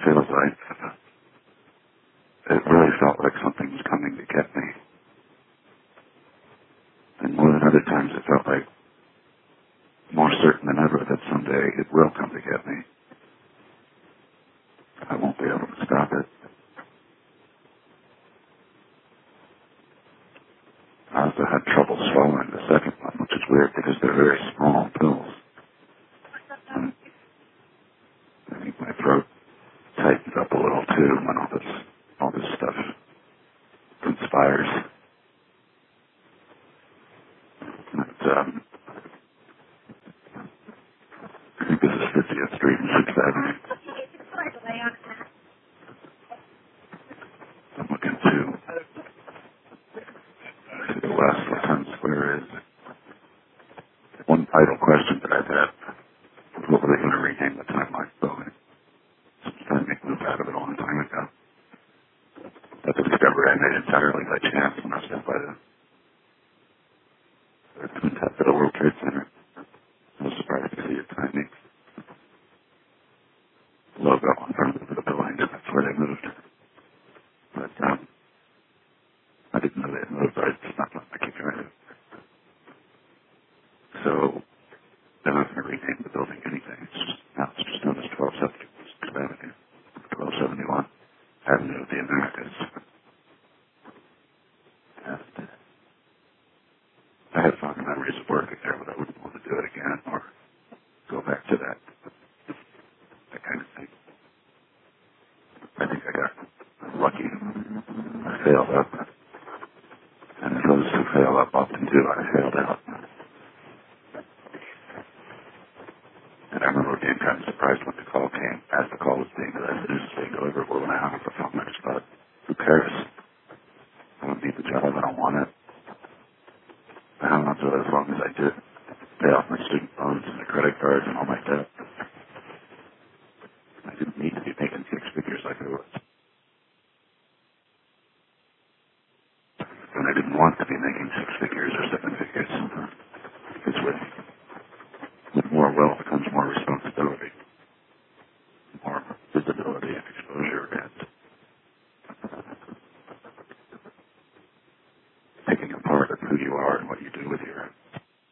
feels like it really felt like something was coming to get me. And more than other times, it felt like more certain than ever that someday it will come to get me. I won't be able to stop it. I also had trouble swallowing the second one, which is weird because they're very small pills. And I think my throat tightened up a little too when all this stuff conspires. But, I think this is 50th Street and 6th Avenue. I'm looking to the west where Times Square is. One vital question that I've had is what were they going to rename the Timeline building? Since they moved out of it a long time ago. That's a discovery I made entirely by chance when I was down by the World Trade Center. I was surprised to see a tiny logo in front of the building, and that's where they moved. But I didn't know they had moved. It's not like I keep trying to. So they're not going to rename the building anything. Now it's just known as 1271 Avenue of the Americas. And I had fond memories of working there, but I wouldn't want to do it again or go back to that kind of thing. I think I got lucky. I failed up. And those who fail up often do. I failed out. And I remember being kind of surprised when the call came, as the call was being delivered. Well, when I hung up the phone, I just thought, who cares? I don't need the job. I don't want it. I hung on to it as long as I did. Pay off my student loans and the credit cards and all my debt. I didn't need to be making six figures like I was. And I didn't want to be making six figures or seven figures. Because with more wealth comes more responsibility, more visibility and exposure, and taking a part of who you are and what you do with your